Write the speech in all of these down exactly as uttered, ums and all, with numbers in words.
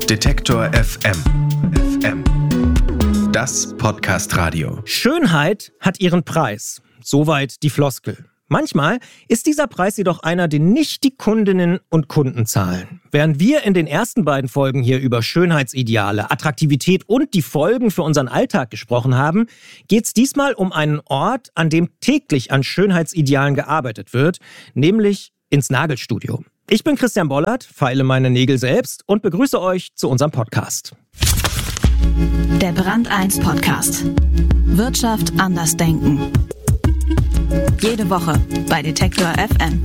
Detektor F M. F M. Das Podcast-Radio. Schönheit hat ihren Preis. Soweit die Floskel. Manchmal ist dieser Preis jedoch einer, den nicht die Kundinnen und Kunden zahlen. Während wir in den ersten beiden Folgen hier über Schönheitsideale, Attraktivität und die Folgen für unseren Alltag gesprochen haben, geht es diesmal um einen Ort, an dem täglich an Schönheitsidealen gearbeitet wird, nämlich ins Nagelstudio. Ich bin Christian Bollert, feile meine Nägel selbst und begrüße euch zu unserem Podcast. Der Brand eins Podcast. Wirtschaft anders denken. Jede Woche bei Detektor F M.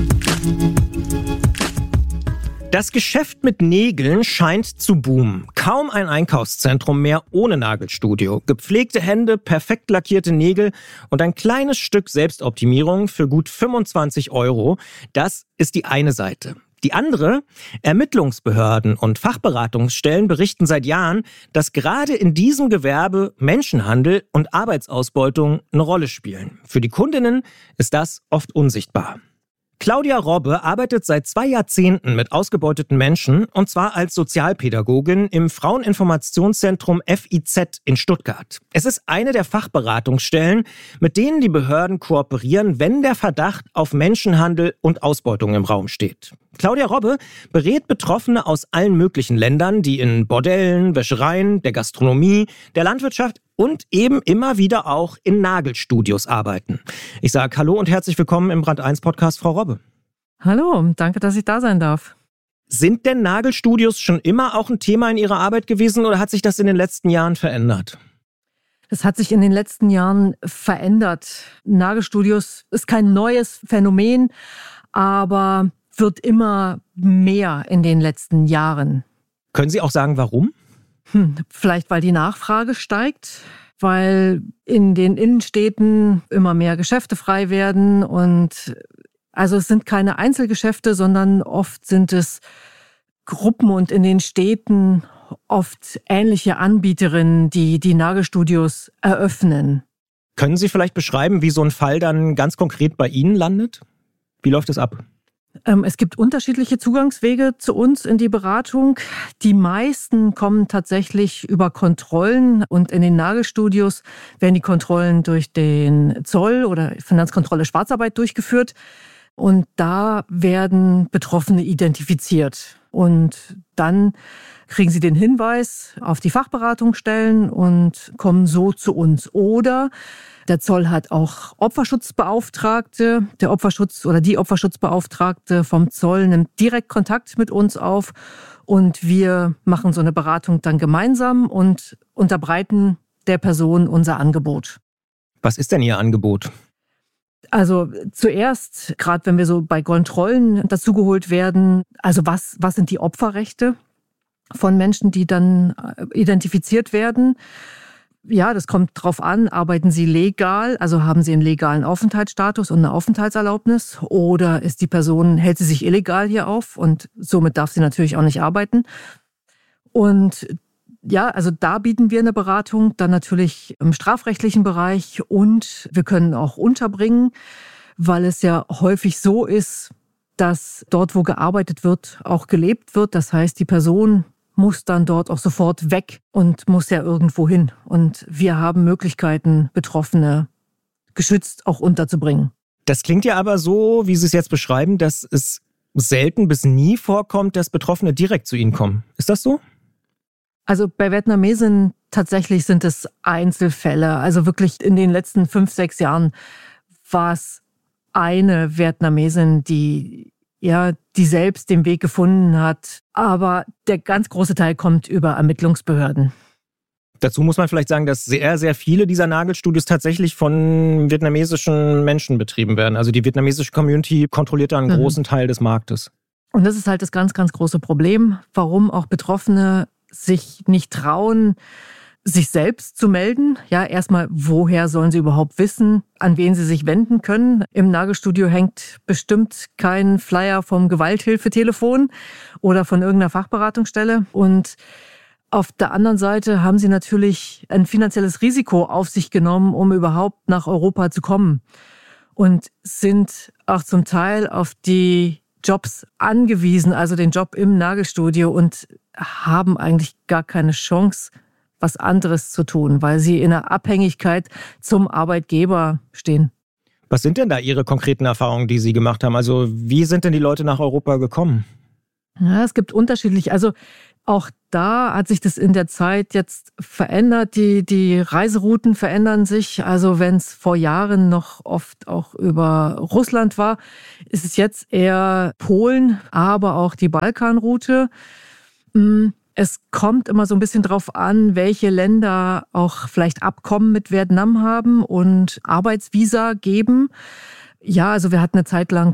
Das Geschäft mit Nägeln scheint zu boomen. Kaum ein Einkaufszentrum mehr ohne Nagelstudio. Gepflegte Hände, perfekt lackierte Nägel und ein kleines Stück Selbstoptimierung für gut fünfundzwanzig Euro. Das ist die eine Seite. Die andere, Ermittlungsbehörden und Fachberatungsstellen berichten seit Jahren, dass gerade in diesem Gewerbe Menschenhandel und Arbeitsausbeutung eine Rolle spielen. Für die Kundinnen ist das oft unsichtbar. Claudia Robbe arbeitet seit zwei Jahrzehnten mit ausgebeuteten Menschen, und zwar als Sozialpädagogin im Fraueninformationszentrum F I Z in Stuttgart. Es ist eine der Fachberatungsstellen, mit denen die Behörden kooperieren, wenn der Verdacht auf Menschenhandel und Ausbeutung im Raum steht. Claudia Robbe berät Betroffene aus allen möglichen Ländern, die in Bordellen, Wäschereien, der Gastronomie, der Landwirtschaft und eben immer wieder auch in Nagelstudios arbeiten. Ich sage Hallo und herzlich willkommen im Brand eins Podcast, Frau Robbe. Hallo, danke, dass ich da sein darf. Sind denn Nagelstudios schon immer auch ein Thema in Ihrer Arbeit gewesen oder hat sich das in den letzten Jahren verändert? Das hat sich in den letzten Jahren verändert. Nagelstudios ist kein neues Phänomen, aber wird immer mehr in den letzten Jahren. Können Sie auch sagen, warum? Hm, vielleicht, weil die Nachfrage steigt, weil in den Innenstädten immer mehr Geschäfte frei werden. Und also es sind keine Einzelgeschäfte, sondern oft sind es Gruppen und in den Städten oft ähnliche Anbieterinnen, die die Nagelstudios eröffnen. Können Sie vielleicht beschreiben, wie so ein Fall dann ganz konkret bei Ihnen landet? Wie läuft es ab? Es gibt unterschiedliche Zugangswege zu uns in die Beratung. Die meisten kommen tatsächlich über Kontrollen und in den Nagelstudios werden die Kontrollen durch den Zoll oder Finanzkontrolle Schwarzarbeit durchgeführt. Und da werden Betroffene identifiziert. Und dann kriegen sie den Hinweis auf die Fachberatungsstellen und kommen so zu uns. Oder der Zoll hat auch Opferschutzbeauftragte. Der Opferschutz oder die Opferschutzbeauftragte vom Zoll nimmt direkt Kontakt mit uns auf. Und wir machen so eine Beratung dann gemeinsam und unterbreiten der Person unser Angebot. Was ist denn Ihr Angebot? Also zuerst, gerade wenn wir so bei Kontrollen dazugeholt werden, also was, was sind die Opferrechte von Menschen, die dann identifiziert werden? Ja, das kommt drauf an, arbeiten sie legal, also haben sie einen legalen Aufenthaltsstatus und eine Aufenthaltserlaubnis, oder ist die Person, hält sie sich illegal hier auf und somit darf sie natürlich auch nicht arbeiten. Und ja, also da bieten wir eine Beratung, dann natürlich im strafrechtlichen Bereich, und wir können auch unterbringen, weil es ja häufig so ist, dass dort, wo gearbeitet wird, auch gelebt wird. Das heißt, die Person muss dann dort auch sofort weg und muss ja irgendwo hin. Und wir haben Möglichkeiten, Betroffene geschützt auch unterzubringen. Das klingt ja aber so, wie Sie es jetzt beschreiben, dass es selten bis nie vorkommt, dass Betroffene direkt zu Ihnen kommen. Ist das so? Also bei Vietnamesen tatsächlich sind es Einzelfälle. Also wirklich in den letzten fünf, sechs Jahren war es eine Vietnamesin, die ja, die selbst den Weg gefunden hat. Aber der ganz große Teil kommt über Ermittlungsbehörden. Dazu muss man vielleicht sagen, dass sehr, sehr viele dieser Nagelstudios tatsächlich von vietnamesischen Menschen betrieben werden. Also die vietnamesische Community kontrolliert da einen mhm. großen Teil des Marktes. Und das ist halt das ganz, ganz große Problem, warum auch Betroffene sich nicht trauen, sich selbst zu melden. Ja, erstmal, woher sollen sie überhaupt wissen, an wen sie sich wenden können? Im Nagelstudio hängt bestimmt kein Flyer vom Gewalthilfetelefon oder von irgendeiner Fachberatungsstelle. Und auf der anderen Seite haben sie natürlich ein finanzielles Risiko auf sich genommen, um überhaupt nach Europa zu kommen. Und sind auch zum Teil auf die Jobs angewiesen, also den Job im Nagelstudio, und haben eigentlich gar keine Chance, was anderes zu tun, weil sie in einer Abhängigkeit zum Arbeitgeber stehen. Was sind denn da Ihre konkreten Erfahrungen, die Sie gemacht haben? Also wie sind denn die Leute nach Europa gekommen? Ja, es gibt unterschiedlich. Also auch da hat sich das in der Zeit jetzt verändert. Die, die Reiserouten verändern sich. Also wenn es vor Jahren noch oft auch über Russland war, ist es jetzt eher Polen, aber auch die Balkanroute. Es kommt immer so ein bisschen drauf an, welche Länder auch vielleicht Abkommen mit Vietnam haben und Arbeitsvisa geben. Ja, also wir hatten eine Zeit lang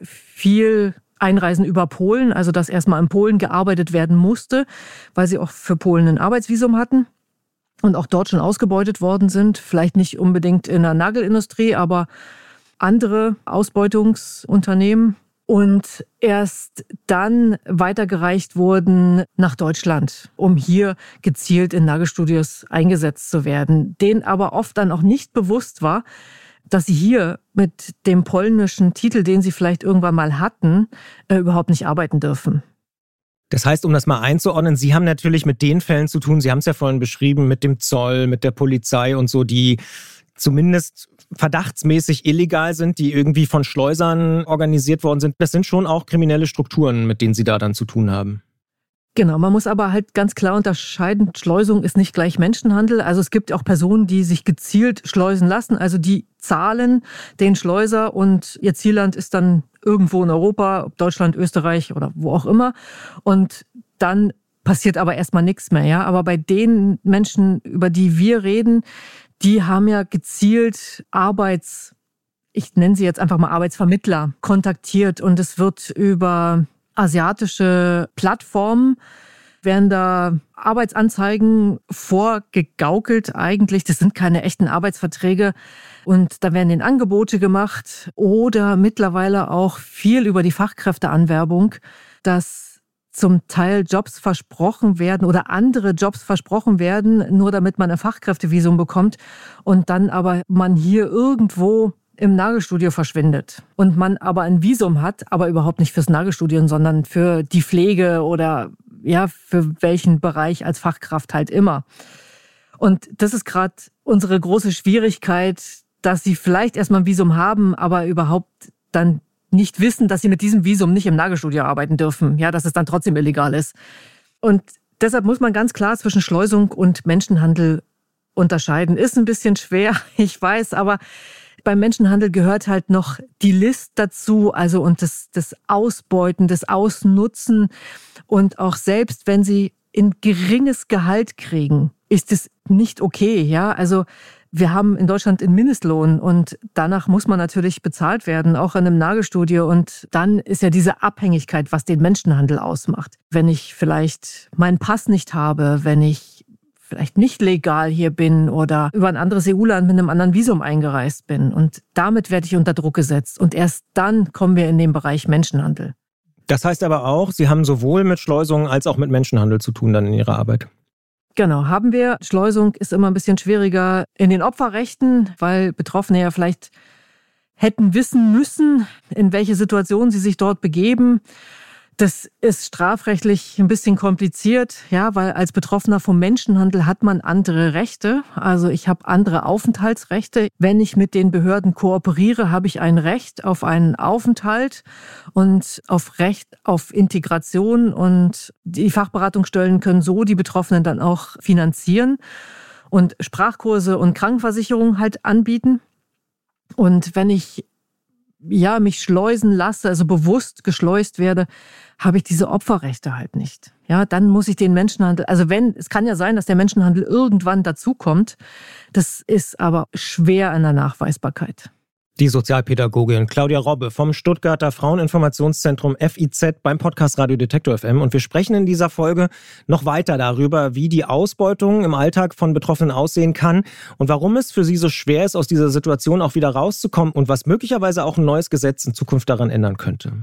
viel Einreisen über Polen, also dass erstmal in Polen gearbeitet werden musste, weil sie auch für Polen ein Arbeitsvisum hatten und auch dort schon ausgebeutet worden sind. Vielleicht nicht unbedingt in der Nagelindustrie, aber andere Ausbeutungsunternehmen. Und erst dann weitergereicht wurden nach Deutschland, um hier gezielt in Nagelstudios eingesetzt zu werden. Denen aber oft dann auch nicht bewusst war, dass sie hier mit dem polnischen Titel, den sie vielleicht irgendwann mal hatten, äh, überhaupt nicht arbeiten dürfen. Das heißt, um das mal einzuordnen, Sie haben natürlich mit den Fällen zu tun, Sie haben es ja vorhin beschrieben, mit dem Zoll, mit der Polizei und so, die zumindest verdachtsmäßig illegal sind, die irgendwie von Schleusern organisiert worden sind. Das sind schon auch kriminelle Strukturen, mit denen Sie da dann zu tun haben. Genau, man muss aber halt ganz klar unterscheiden, Schleusung ist nicht gleich Menschenhandel. Also es gibt auch Personen, die sich gezielt schleusen lassen, also die zahlen den Schleuser und ihr Zielland ist dann irgendwo in Europa, ob Deutschland, Österreich oder wo auch immer. Und dann passiert aber erstmal nichts mehr. Ja? Aber bei den Menschen, über die wir reden, die haben ja gezielt Arbeits, ich nenne sie jetzt einfach mal Arbeitsvermittler, kontaktiert und es wird über asiatische Plattformen, werden da Arbeitsanzeigen vorgegaukelt eigentlich. Das sind keine echten Arbeitsverträge und da werden denen Angebote gemacht oder mittlerweile auch viel über die Fachkräfteanwerbung, dass zum Teil Jobs versprochen werden oder andere Jobs versprochen werden, nur damit man ein Fachkräftevisum bekommt und dann aber man hier irgendwo im Nagelstudio verschwindet und man aber ein Visum hat, aber überhaupt nicht fürs Nagelstudium, sondern für die Pflege oder ja, für welchen Bereich als Fachkraft halt immer. Und das ist gerade unsere große Schwierigkeit, dass sie vielleicht erstmal ein Visum haben, aber überhaupt dann nicht wissen, dass sie mit diesem Visum nicht im Nagelstudio arbeiten dürfen, ja, dass es dann trotzdem illegal ist. Und deshalb muss man ganz klar zwischen Schleusung und Menschenhandel unterscheiden. Ist ein bisschen schwer, ich weiß, aber beim Menschenhandel gehört halt noch die List dazu, also und das, das Ausbeuten, das Ausnutzen und auch selbst wenn sie ein geringes Gehalt kriegen, ist es nicht okay, ja, also wir haben in Deutschland einen Mindestlohn und danach muss man natürlich bezahlt werden, auch in einem Nagelstudio. Und dann ist ja diese Abhängigkeit, was den Menschenhandel ausmacht. Wenn ich vielleicht meinen Pass nicht habe, wenn ich vielleicht nicht legal hier bin oder über ein anderes E U-Land mit einem anderen Visum eingereist bin. Und damit werde ich unter Druck gesetzt. Und erst dann kommen wir in den Bereich Menschenhandel. Das heißt aber auch, Sie haben sowohl mit Schleusungen als auch mit Menschenhandel zu tun dann in Ihrer Arbeit. Genau, haben wir. Schleusung ist immer ein bisschen schwieriger in den Opferrechten, weil Betroffene ja vielleicht hätten wissen müssen, in welche Situation sie sich dort begeben. Das ist strafrechtlich ein bisschen kompliziert, ja, weil als Betroffener vom Menschenhandel hat man andere Rechte. Also ich habe andere Aufenthaltsrechte. Wenn ich mit den Behörden kooperiere, habe ich ein Recht auf einen Aufenthalt und auf Recht auf Integration. Und die Fachberatungsstellen können so die Betroffenen dann auch finanzieren und Sprachkurse und Krankenversicherung halt anbieten. Und wenn ich ja, mich schleusen lasse, also bewusst geschleust werde, habe ich diese Opferrechte halt nicht. Ja, dann muss ich den Menschenhandel, also wenn, es kann ja sein, dass der Menschenhandel irgendwann dazukommt, das ist aber schwer in der Nachweisbarkeit. Die Sozialpädagogin Claudia Robbe vom Stuttgarter Fraueninformationszentrum F I Z beim Podcast Radio Detektor F M. Und wir sprechen in dieser Folge noch weiter darüber, wie die Ausbeutung im Alltag von Betroffenen aussehen kann und warum es für sie so schwer ist, aus dieser Situation auch wieder rauszukommen und was möglicherweise auch ein neues Gesetz in Zukunft daran ändern könnte.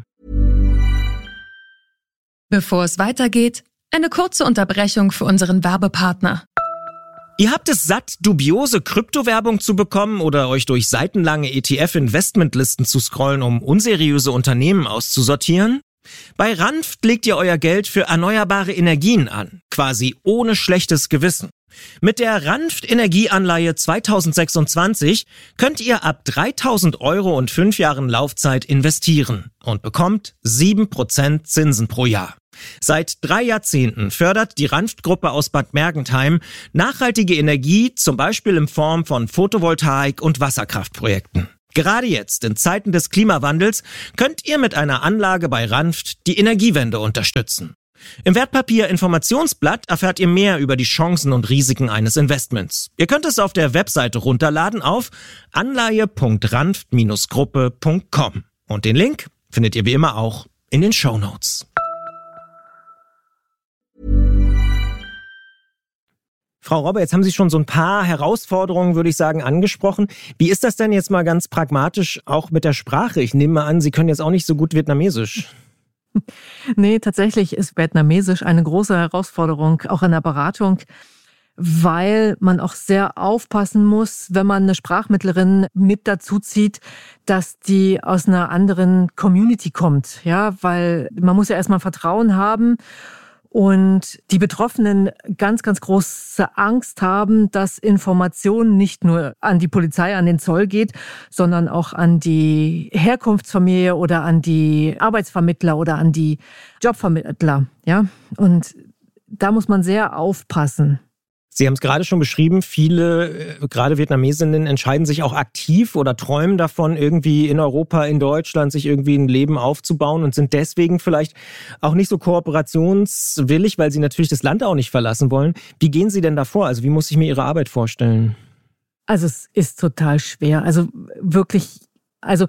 Bevor es weitergeht, eine kurze Unterbrechung für unseren Werbepartner. Ihr habt es satt, dubiose Kryptowerbung zu bekommen oder euch durch seitenlange E T F-Investmentlisten zu scrollen, um unseriöse Unternehmen auszusortieren? Bei Ranft legt ihr euer Geld für erneuerbare Energien an, quasi ohne schlechtes Gewissen. Mit der Ranft Energieanleihe zweitausendsechsundzwanzig könnt ihr ab dreitausend Euro und fünf Jahren Laufzeit investieren und bekommt sieben Prozent Zinsen pro Jahr. Seit drei Jahrzehnten fördert die Ranft-Gruppe aus Bad Mergentheim nachhaltige Energie, zum Beispiel in Form von Photovoltaik- und Wasserkraftprojekten. Gerade jetzt, in Zeiten des Klimawandels, könnt ihr mit einer Anlage bei Ranft die Energiewende unterstützen. Im Wertpapier-Informationsblatt erfahrt ihr mehr über die Chancen und Risiken eines Investments. Ihr könnt es auf der Webseite runterladen auf anleihe punkt ranft gruppe punkt com. Und den Link findet ihr wie immer auch in den Shownotes. Frau Robbe, jetzt haben Sie schon so ein paar Herausforderungen, würde ich sagen, angesprochen. Wie ist das denn jetzt mal ganz pragmatisch auch mit der Sprache? Ich nehme mal an, Sie können jetzt auch nicht so gut Vietnamesisch. Nee, tatsächlich ist Vietnamesisch eine große Herausforderung, auch in der Beratung, weil man auch sehr aufpassen muss, wenn man eine Sprachmittlerin mit dazu zieht, dass die aus einer anderen Community kommt. Ja, weil man muss ja erstmal Vertrauen haben. Und die Betroffenen ganz, ganz große Angst haben, dass Information nicht nur an die Polizei, an den Zoll geht, sondern auch an die Herkunftsfamilie oder an die Arbeitsvermittler oder an die Jobvermittler. Ja? Und da muss man sehr aufpassen. Sie haben es gerade schon beschrieben, viele, gerade Vietnamesinnen, entscheiden sich auch aktiv oder träumen davon, irgendwie in Europa, in Deutschland sich irgendwie ein Leben aufzubauen und sind deswegen vielleicht auch nicht so kooperationswillig, weil sie natürlich das Land auch nicht verlassen wollen. Wie gehen Sie denn da vor? Also wie muss ich mir Ihre Arbeit vorstellen? Also es ist total schwer. Also wirklich, also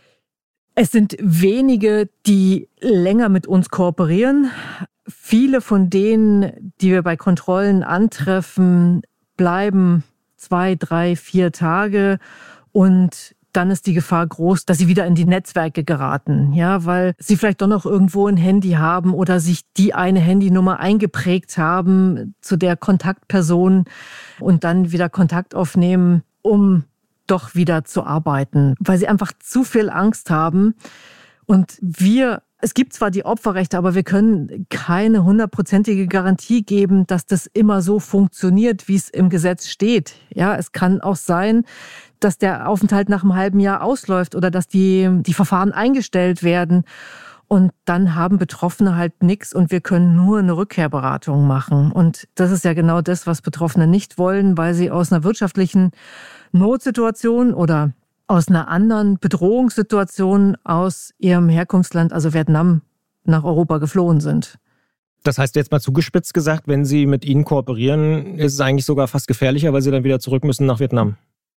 es sind wenige, die länger mit uns kooperieren. Viele von denen, die wir bei Kontrollen antreffen, bleiben zwei, drei, vier Tage und dann ist die Gefahr groß, dass sie wieder in die Netzwerke geraten, ja, weil sie vielleicht doch noch irgendwo ein Handy haben oder sich die eine Handynummer eingeprägt haben zu der Kontaktperson und dann wieder Kontakt aufnehmen, um doch wieder zu arbeiten, weil sie einfach zu viel Angst haben. Und wir Es gibt zwar die Opferrechte, aber wir können keine hundertprozentige Garantie geben, dass das immer so funktioniert, wie es im Gesetz steht. Ja, es kann auch sein, dass der Aufenthalt nach einem halben Jahr ausläuft oder dass die, die Verfahren eingestellt werden. Und dann haben Betroffene halt nichts und wir können nur eine Rückkehrberatung machen. Und das ist ja genau das, was Betroffene nicht wollen, weil sie aus einer wirtschaftlichen Notsituation oder aus einer anderen Bedrohungssituation aus ihrem Herkunftsland, also Vietnam, nach Europa geflohen sind. Das heißt jetzt mal zugespitzt gesagt, wenn Sie mit Ihnen kooperieren, ist es eigentlich sogar fast gefährlicher, weil Sie dann wieder zurück müssen nach Vietnam.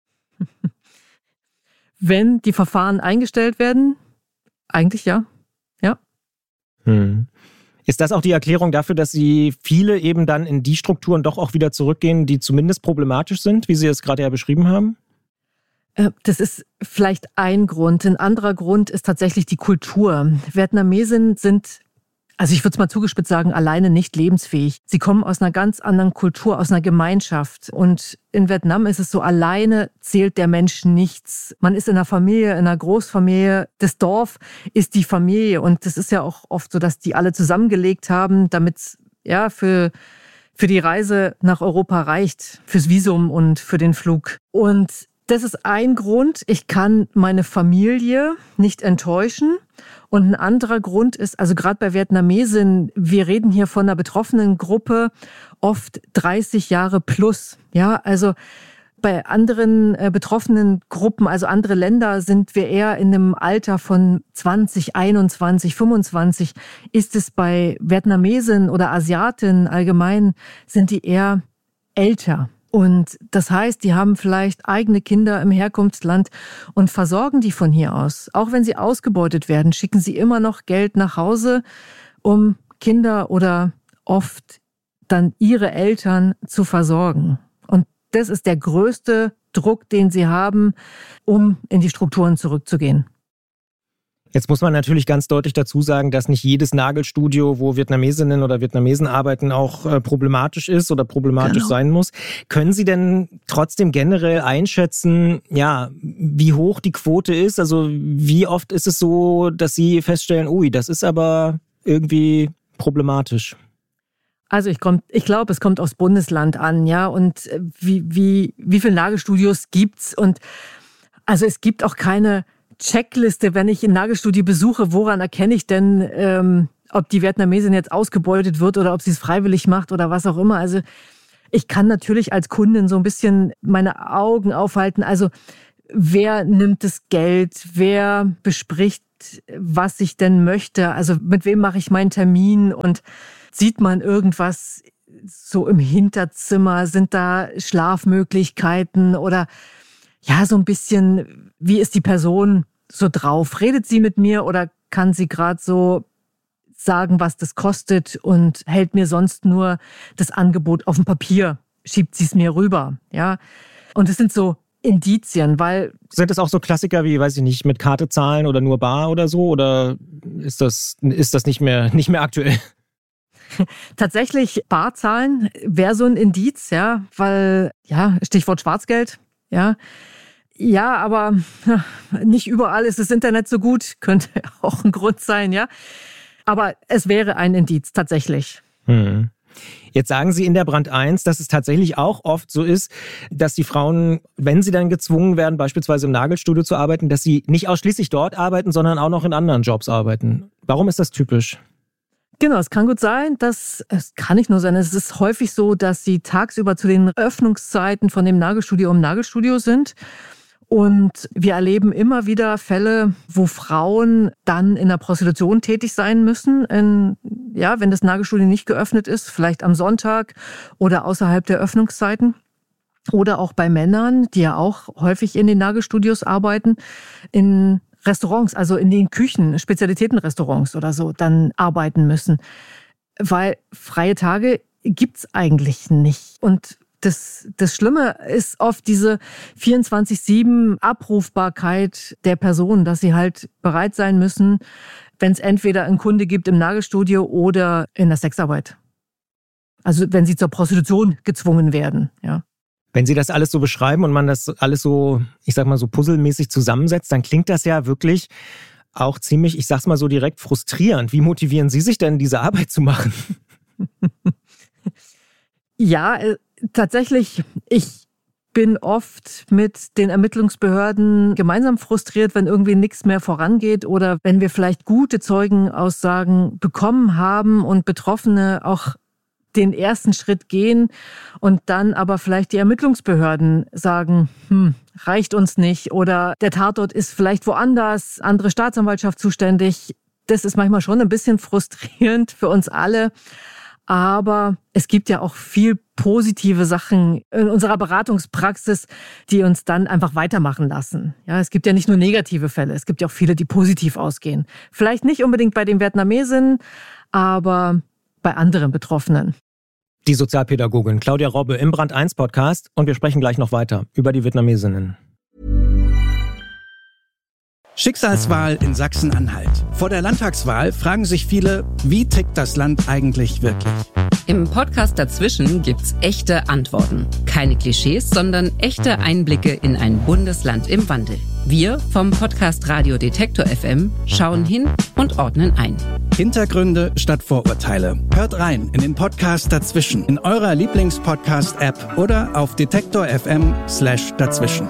Wenn die Verfahren eingestellt werden, eigentlich ja. Ja. Hm. Ist das auch die Erklärung dafür, dass Sie viele eben dann in die Strukturen doch auch wieder zurückgehen, die zumindest problematisch sind, wie Sie es gerade ja beschrieben haben? Das ist vielleicht ein Grund. Ein anderer Grund ist tatsächlich die Kultur. Vietnamesen sind, also ich würde es mal zugespitzt sagen, alleine nicht lebensfähig. Sie kommen aus einer ganz anderen Kultur, aus einer Gemeinschaft. Und in Vietnam ist es so, alleine zählt der Mensch nichts. Man ist in einer Familie, in einer Großfamilie. Das Dorf ist die Familie. Und das ist ja auch oft so, dass die alle zusammengelegt haben, damit es ja, für, für die Reise nach Europa reicht, fürs Visum und für den Flug. Und das ist ein Grund, ich kann meine Familie nicht enttäuschen. Und ein anderer Grund ist, also gerade bei Vietnamesen, wir reden hier von einer betroffenen Gruppe, oft dreißig Jahre plus. Ja, also bei anderen äh, betroffenen Gruppen, also andere Länder, sind wir eher in einem Alter von zwanzig, einundzwanzig, fünfundzwanzig. Ist es bei Vietnamesen oder Asiaten allgemein, sind die eher älter. Und das heißt, die haben vielleicht eigene Kinder im Herkunftsland und versorgen die von hier aus. Auch wenn sie ausgebeutet werden, schicken sie immer noch Geld nach Hause, um Kinder oder oft dann ihre Eltern zu versorgen. Und das ist der größte Druck, den sie haben, um in die Strukturen zurückzugehen. Jetzt muss man natürlich ganz deutlich dazu sagen, dass nicht jedes Nagelstudio, wo Vietnamesinnen oder Vietnamesen arbeiten, auch äh, problematisch ist oder problematisch genau. sein muss. Können Sie denn trotzdem generell einschätzen, ja, wie hoch die Quote ist? Also wie oft ist es so, dass Sie feststellen, ui, das ist aber irgendwie problematisch? Also ich, ich glaube, es kommt aufs Bundesland an, ja, und wie, wie, wie viele Nagelstudios gibt's? Und also es gibt auch keine Checkliste, wenn ich ein Nagelstudio besuche, woran erkenne ich denn, ähm, ob die Vietnamesin jetzt ausgebeutet wird oder ob sie es freiwillig macht oder was auch immer. Also ich kann natürlich als Kundin so ein bisschen meine Augen aufhalten. Also wer nimmt das Geld, wer bespricht, was ich denn möchte, also mit wem mache ich meinen Termin und sieht man irgendwas so im Hinterzimmer, sind da Schlafmöglichkeiten oder ja, so ein bisschen, wie ist die Person so drauf? Redet sie mit mir oder kann sie gerade so sagen, was das kostet und hält mir sonst nur das Angebot auf dem Papier, schiebt sie es mir rüber, ja? Und es sind so Indizien, weil... Sind das auch so Klassiker wie, weiß ich nicht, mit Karte zahlen oder nur bar oder so? Oder ist das, ist das nicht mehr, nicht mehr aktuell? Tatsächlich Barzahlen wäre so ein Indiz, ja, weil, ja, Stichwort Schwarzgeld, ja. Ja, aber nicht überall ist das Internet so gut, könnte auch ein Grund sein, ja. Aber es wäre ein Indiz, tatsächlich. Hm. Jetzt sagen Sie in der Brand eins, dass es tatsächlich auch oft so ist, dass die Frauen, wenn sie dann gezwungen werden, beispielsweise im Nagelstudio zu arbeiten, dass sie nicht ausschließlich dort arbeiten, sondern auch noch in anderen Jobs arbeiten. Warum ist das typisch? Genau, es kann gut sein, dass, es kann nicht nur sein, es ist häufig so, dass sie tagsüber zu den Öffnungszeiten von dem Nagelstudio im Nagelstudio sind. Und wir erleben immer wieder Fälle, wo Frauen dann in der Prostitution tätig sein müssen, in, ja, wenn das Nagelstudio nicht geöffnet ist, vielleicht am Sonntag oder außerhalb der Öffnungszeiten. Oder auch bei Männern, die ja auch häufig in den Nagelstudios arbeiten, in Restaurants, also in den Küchen, Spezialitätenrestaurants oder so, dann arbeiten müssen. Weil freie Tage gibt's eigentlich nicht. Und Das, das Schlimme ist oft diese vierundzwanzig sieben Abrufbarkeit der Person, dass sie halt bereit sein müssen, wenn es entweder einen Kunde gibt im Nagelstudio oder in der Sexarbeit. Also wenn sie zur Prostitution gezwungen werden, ja. Wenn Sie das alles so beschreiben und man das alles so, ich sag mal so puzzelmäßig zusammensetzt, dann klingt das ja wirklich auch ziemlich, ich sag's mal so direkt, frustrierend. Wie motivieren Sie sich denn, diese Arbeit zu machen? Ja, tatsächlich, ich bin oft mit den Ermittlungsbehörden gemeinsam frustriert, wenn irgendwie nichts mehr vorangeht oder wenn wir vielleicht gute Zeugenaussagen bekommen haben und Betroffene auch den ersten Schritt gehen und dann aber vielleicht die Ermittlungsbehörden sagen, hm, reicht uns nicht oder der Tatort ist vielleicht woanders, andere Staatsanwaltschaft zuständig. Das ist manchmal schon ein bisschen frustrierend für uns alle. Aber es gibt ja auch viel positive Sachen in unserer Beratungspraxis, die uns dann einfach weitermachen lassen. Ja, es gibt ja nicht nur negative Fälle, es gibt ja auch viele, die positiv ausgehen. Vielleicht nicht unbedingt bei den Vietnamesinnen, aber bei anderen Betroffenen. Die Sozialpädagogin Claudia Robbe im Brand eins Podcast und wir sprechen gleich noch weiter über die Vietnamesinnen. Schicksalswahl in Sachsen-Anhalt. Vor der Landtagswahl fragen sich viele, wie tickt das Land eigentlich wirklich? Im Podcast dazwischen gibt's echte Antworten. Keine Klischees, sondern echte Einblicke in ein Bundesland im Wandel. Wir vom Podcast Radio Detektor F M schauen hin und ordnen ein. Hintergründe statt Vorurteile. Hört rein in den Podcast dazwischen in eurer Lieblingspodcast-App oder auf detektor F M slash dazwischen.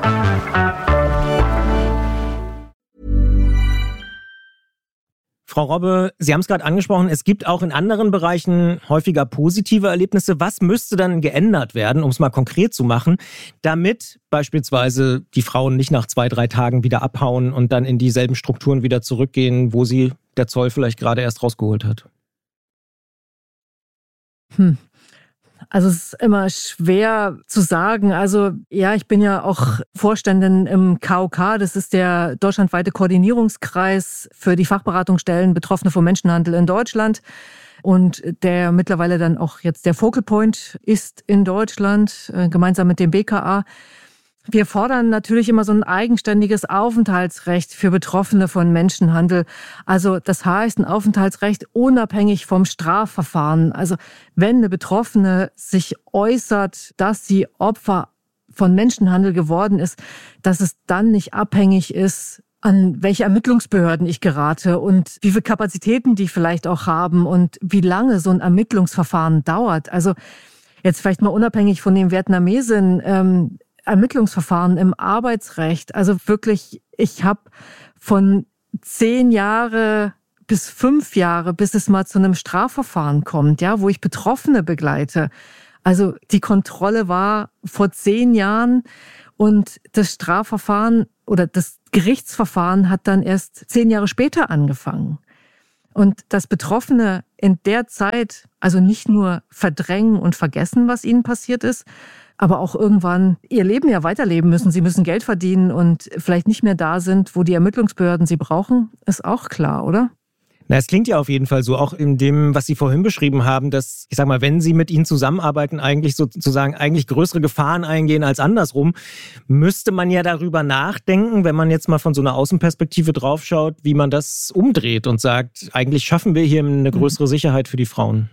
Frau Robbe, Sie haben es gerade angesprochen, es gibt auch in anderen Bereichen häufiger positive Erlebnisse. Was müsste dann geändert werden, um es mal konkret zu machen, damit beispielsweise die Frauen nicht nach zwei, drei Tagen wieder abhauen und dann in dieselben Strukturen wieder zurückgehen, wo sie der Zoll vielleicht gerade erst rausgeholt hat? Hm. Also es ist immer schwer zu sagen. Also ja, ich bin ja auch Vorständin im K O K. Das ist der deutschlandweite Koordinierungskreis für die Fachberatungsstellen Betroffene vom Menschenhandel in Deutschland. Und der mittlerweile dann auch jetzt der Focal Point ist in Deutschland, gemeinsam mit dem B K A. Wir fordern natürlich immer so ein eigenständiges Aufenthaltsrecht für Betroffene von Menschenhandel. Also das heißt ein Aufenthaltsrecht unabhängig vom Strafverfahren. Also wenn eine Betroffene sich äußert, dass sie Opfer von Menschenhandel geworden ist, dass es dann nicht abhängig ist, an welche Ermittlungsbehörden ich gerate und wie viele Kapazitäten die vielleicht auch haben und wie lange so ein Ermittlungsverfahren dauert. Also jetzt vielleicht mal unabhängig von dem Vietnamesen, ähm, Ermittlungsverfahren im Arbeitsrecht. Also wirklich, ich habe von zehn Jahre bis fünf Jahre, bis es mal zu einem Strafverfahren kommt, ja, wo ich Betroffene begleite. Also die Kontrolle war vor zehn Jahren und das Strafverfahren oder das Gerichtsverfahren hat dann erst zehn Jahre später angefangen. Und dass Betroffene in der Zeit also nicht nur verdrängen und vergessen, was ihnen passiert ist, aber auch irgendwann ihr Leben ja weiterleben müssen. Sie müssen Geld verdienen und vielleicht nicht mehr da sind, wo die Ermittlungsbehörden sie brauchen, ist auch klar, oder? Na, es klingt ja auf jeden Fall so, auch in dem, was Sie vorhin beschrieben haben, dass, ich sag mal, wenn Sie mit Ihnen zusammenarbeiten, eigentlich sozusagen eigentlich größere Gefahren eingehen als andersrum, müsste man ja darüber nachdenken, wenn man jetzt mal von so einer Außenperspektive draufschaut, wie man das umdreht und sagt, eigentlich schaffen wir hier eine größere Sicherheit für die Frauen.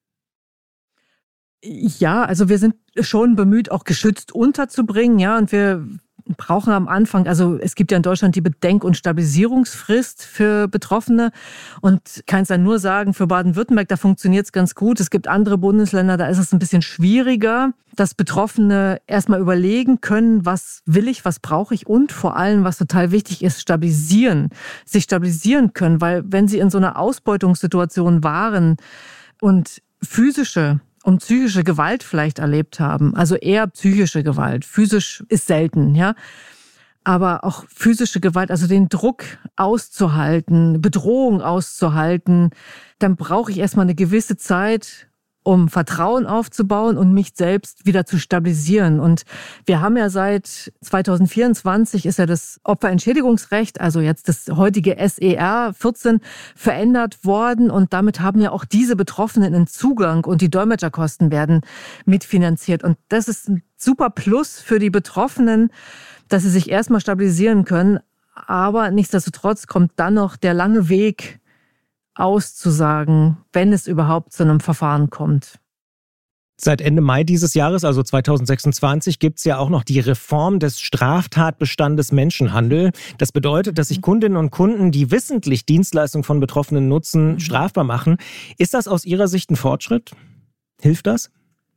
Ja, also wir sind schon bemüht, auch geschützt unterzubringen, ja, und wir brauchen am Anfang, also es gibt ja in Deutschland die Bedenk- und Stabilisierungsfrist für Betroffene und kann es dann nur sagen, für Baden-Württemberg, da funktioniert es ganz gut. Es gibt andere Bundesländer, da ist es ein bisschen schwieriger, dass Betroffene erstmal überlegen können, was will ich, was brauche ich und vor allem, was total wichtig ist, stabilisieren, sich stabilisieren können, weil wenn sie in so einer Ausbeutungssituation waren und physische und psychische Gewalt vielleicht erlebt haben, also eher psychische Gewalt. Physisch ist selten, ja. Aber auch physische Gewalt, also den Druck auszuhalten, Bedrohung auszuhalten, dann brauche ich erstmal eine gewisse Zeit, um Vertrauen aufzubauen und mich selbst wieder zu stabilisieren. Und wir haben ja seit zwanzig vierundzwanzig ist ja das Opferentschädigungsrecht, also jetzt das heutige S E R vierzehn, verändert worden. Und damit haben ja auch diese Betroffenen einen Zugang und die Dolmetscherkosten werden mitfinanziert. Und das ist ein super Plus für die Betroffenen, dass sie sich erstmal stabilisieren können. Aber nichtsdestotrotz kommt dann noch der lange Weg, auszusagen, wenn es überhaupt zu einem Verfahren kommt. Seit Ende Mai dieses Jahres, also zwanzig sechsundzwanzig, gibt es ja auch noch die Reform des Straftatbestandes Menschenhandel. Das bedeutet, dass sich Kundinnen und Kunden, die wissentlich Dienstleistungen von Betroffenen nutzen, strafbar machen. Ist das aus Ihrer Sicht ein Fortschritt? Hilft das?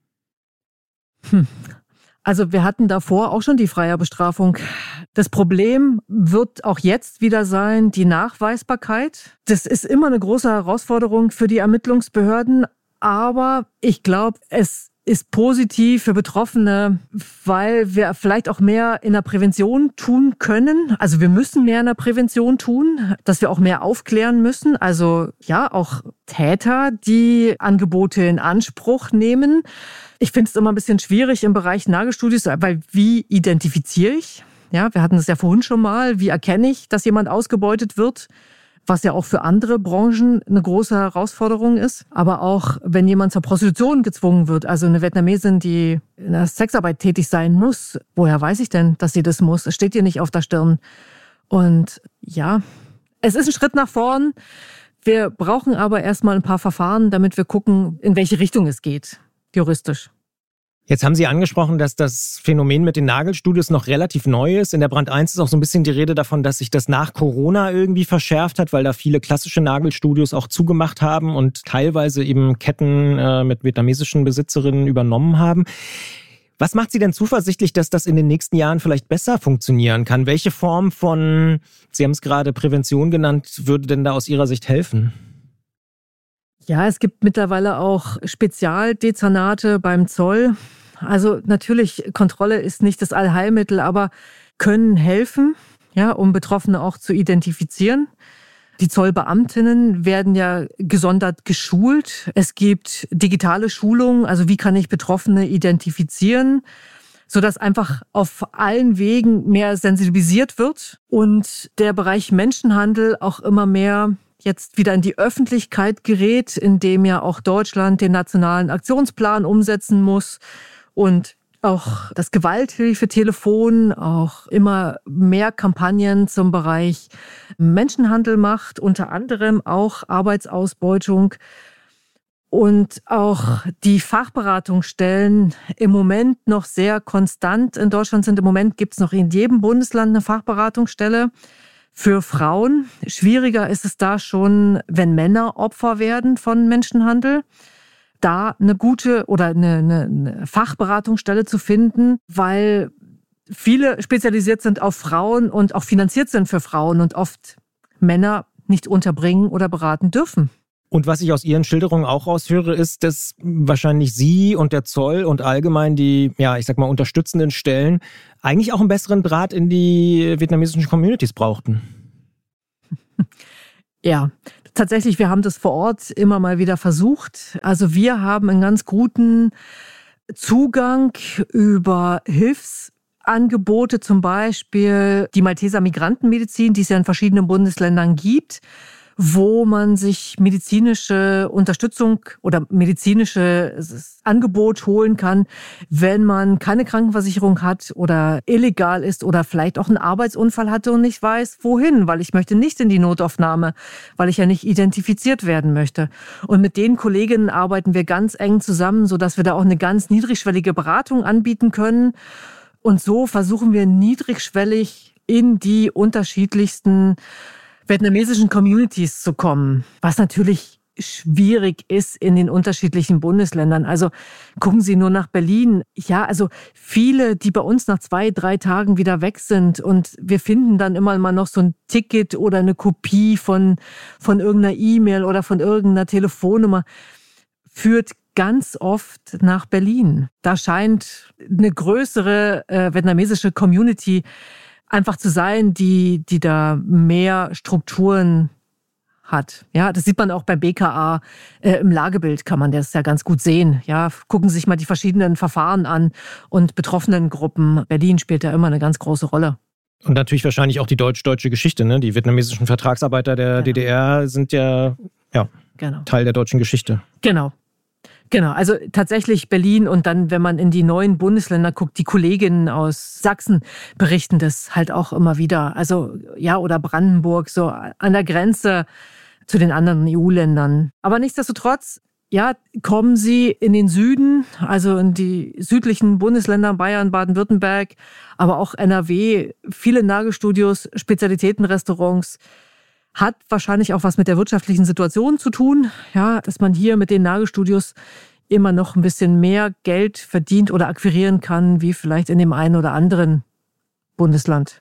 Hm. Also wir hatten davor auch schon die Freiheitsbestrafung. Das Problem wird auch jetzt wieder sein, die Nachweisbarkeit. Das ist immer eine große Herausforderung für die Ermittlungsbehörden. Aber ich glaube, es ist positiv für Betroffene, weil wir vielleicht auch mehr in der Prävention tun können. Also wir müssen mehr in der Prävention tun, dass wir auch mehr aufklären müssen. Also ja, auch Täter, die Angebote in Anspruch nehmen. Ich finde es immer ein bisschen schwierig im Bereich Nagelstudios, weil wie identifiziere ich? Ja, wir hatten das ja vorhin schon mal. Wie erkenne ich, dass jemand ausgebeutet wird? Was ja auch für andere Branchen eine große Herausforderung ist. Aber auch, wenn jemand zur Prostitution gezwungen wird, also eine Vietnamesin, die in der Sexarbeit tätig sein muss, woher weiß ich denn, dass sie das muss? Es steht ihr nicht auf der Stirn. Und ja, es ist ein Schritt nach vorn. Wir brauchen aber erstmal ein paar Verfahren, damit wir gucken, in welche Richtung es geht, juristisch. Jetzt haben Sie angesprochen, dass das Phänomen mit den Nagelstudios noch relativ neu ist. In der Brand eins ist auch so ein bisschen die Rede davon, dass sich das nach Corona irgendwie verschärft hat, weil da viele klassische Nagelstudios auch zugemacht haben und teilweise eben Ketten äh, mit vietnamesischen Besitzerinnen übernommen haben. Was macht Sie denn zuversichtlich, dass das in den nächsten Jahren vielleicht besser funktionieren kann? Welche Form von, Sie haben es gerade Prävention genannt, würde denn da aus Ihrer Sicht helfen? Ja, es gibt mittlerweile auch Spezialdezernate beim Zoll. Also natürlich, Kontrolle ist nicht das Allheilmittel, aber können helfen, ja, um Betroffene auch zu identifizieren. Die Zollbeamtinnen werden ja gesondert geschult. Es gibt digitale Schulungen, also wie kann ich Betroffene identifizieren, sodass einfach auf allen Wegen mehr sensibilisiert wird und der Bereich Menschenhandel auch immer mehr jetzt wieder in die Öffentlichkeit gerät, in dem ja auch Deutschland den nationalen Aktionsplan umsetzen muss und auch das Gewalthilfetelefon auch immer mehr Kampagnen zum Bereich Menschenhandel macht, unter anderem auch Arbeitsausbeutung. Und auch die Fachberatungsstellen im Moment noch sehr konstant in Deutschland sind. Im Moment gibt es noch in jedem Bundesland eine Fachberatungsstelle für Frauen. Schwieriger ist es da schon, wenn Männer Opfer werden von Menschenhandel, da eine gute oder eine, eine, eine Fachberatungsstelle zu finden, weil viele spezialisiert sind auf Frauen und auch finanziert sind für Frauen und oft Männer nicht unterbringen oder beraten dürfen. Und was ich aus Ihren Schilderungen auch raushöre, ist, dass wahrscheinlich Sie und der Zoll und allgemein die, ja, ich sag mal, unterstützenden Stellen eigentlich auch einen besseren Draht in die vietnamesischen Communities brauchten. Ja, tatsächlich, wir haben das vor Ort immer mal wieder versucht. Also wir haben einen ganz guten Zugang über Hilfsangebote, zum Beispiel die Malteser Migrantenmedizin, die es ja in verschiedenen Bundesländern gibt, wo man sich medizinische Unterstützung oder medizinisches Angebot holen kann, wenn man keine Krankenversicherung hat oder illegal ist oder vielleicht auch einen Arbeitsunfall hatte und nicht weiß, wohin, weil ich möchte nicht in die Notaufnahme, weil ich ja nicht identifiziert werden möchte. Und mit den Kolleginnen arbeiten wir ganz eng zusammen, sodass wir da auch eine ganz niedrigschwellige Beratung anbieten können. Und so versuchen wir niedrigschwellig in die unterschiedlichsten vietnamesischen Communities zu kommen, was natürlich schwierig ist in den unterschiedlichen Bundesländern. Also gucken Sie nur nach Berlin. Ja, also viele, die bei uns nach zwei, drei Tagen wieder weg sind und wir finden dann immer mal noch so ein Ticket oder eine Kopie von, von irgendeiner E-Mail oder von irgendeiner Telefonnummer, führt ganz oft nach Berlin. Da scheint eine größere äh, vietnamesische Community einfach zu sein, die, die da mehr Strukturen hat. Ja, das sieht man auch beim B K A. Äh, Im Lagebild kann man das ja ganz gut sehen. Ja, gucken Sie sich mal die verschiedenen Verfahren an und betroffenen Gruppen. Berlin spielt da immer eine ganz große Rolle. Und natürlich wahrscheinlich auch die deutsch-deutsche Geschichte, ne? Die vietnamesischen Vertragsarbeiter der genau. D D R sind ja, ja genau. Teil der deutschen Geschichte. Genau. Genau, also tatsächlich Berlin und dann, wenn man in die neuen Bundesländer guckt, die Kolleginnen aus Sachsen berichten das halt auch immer wieder. Also ja, oder Brandenburg, so an der Grenze zu den anderen E U-Ländern. Aber nichtsdestotrotz, ja, kommen Sie in den Süden, also in die südlichen Bundesländer, Bayern, Baden-Württemberg, aber auch N R W, viele Nagelstudios, Spezialitätenrestaurants, hat wahrscheinlich auch was mit der wirtschaftlichen Situation zu tun, ja, dass man hier mit den Nagelstudios immer noch ein bisschen mehr Geld verdient oder akquirieren kann, wie vielleicht in dem einen oder anderen Bundesland.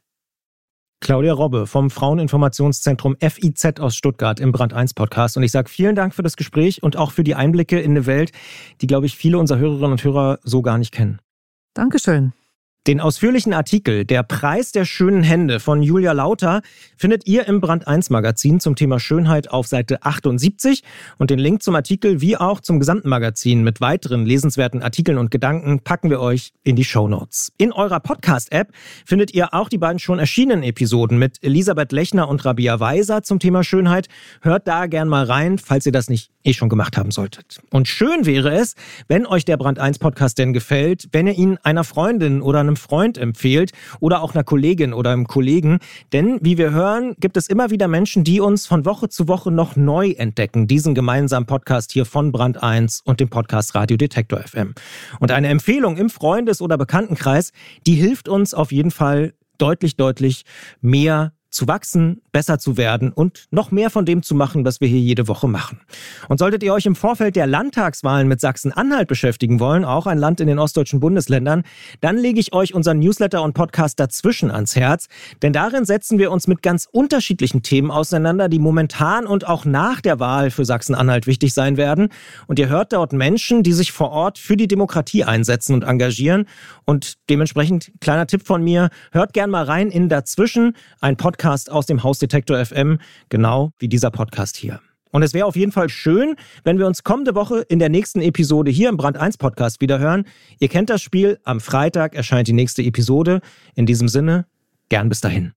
Claudia Robbe vom Fraueninformationszentrum F I Z aus Stuttgart im Brand eins Podcast. Und ich sage vielen Dank für das Gespräch und auch für die Einblicke in eine Welt, die, glaube ich, viele unserer Hörerinnen und Hörer so gar nicht kennen. Dankeschön. Den ausführlichen Artikel Der Preis der schönen Hände von Julia Lauter findet ihr im Brand eins Magazin zum Thema Schönheit auf Seite achtundsiebzig und den Link zum Artikel wie auch zum gesamten Magazin mit weiteren lesenswerten Artikeln und Gedanken packen wir euch in die Shownotes. In eurer Podcast-App findet ihr auch die beiden schon erschienenen Episoden mit Elisabeth Lechner und Rabia Weiser zum Thema Schönheit. Hört da gern mal rein, falls ihr das nicht eh schon gemacht haben solltet. Und schön wäre es, wenn euch der Brand eins Podcast denn gefällt, wenn ihr ihn einer Freundin oder einem Freund empfehlt oder auch einer Kollegin oder einem Kollegen. Denn, wie wir hören, gibt es immer wieder Menschen, die uns von Woche zu Woche noch neu entdecken. Diesen gemeinsamen Podcast hier von Brand eins und dem Podcast Radio Detektor F M. Und eine Empfehlung im Freundes- oder Bekanntenkreis, die hilft uns auf jeden Fall deutlich, deutlich mehr zu wachsen, besser zu werden und noch mehr von dem zu machen, was wir hier jede Woche machen. Und solltet ihr euch im Vorfeld der Landtagswahlen mit Sachsen-Anhalt beschäftigen wollen, auch ein Land in den ostdeutschen Bundesländern, dann lege ich euch unseren Newsletter und Podcast dazwischen ans Herz, denn darin setzen wir uns mit ganz unterschiedlichen Themen auseinander, die momentan und auch nach der Wahl für Sachsen-Anhalt wichtig sein werden. Und ihr hört dort Menschen, die sich vor Ort für die Demokratie einsetzen und engagieren. Und dementsprechend, kleiner Tipp von mir, hört gern mal rein in Dazwischen, ein Podcast aus dem Haus Detektor F M, genau wie dieser Podcast hier. Und es wäre auf jeden Fall schön, wenn wir uns kommende Woche in der nächsten Episode hier im Brand eins Podcast wieder hören. Ihr kennt das Spiel, am Freitag erscheint die nächste Episode. In diesem Sinne, gern bis dahin.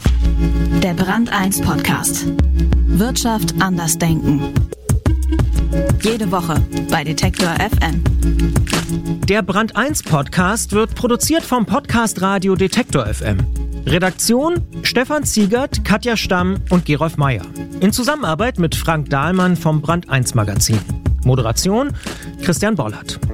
Der Brand eins Podcast. Wirtschaft anders denken. Jede Woche bei Detektor F M. Der Brand eins Podcast wird produziert vom Podcast Radio Detektor F M. Redaktion Stefan Ziegert, Katja Stamm und Gerolf Meyer. In Zusammenarbeit mit Frank Dahlmann vom Brand eins Magazin. Moderation Christian Bollert.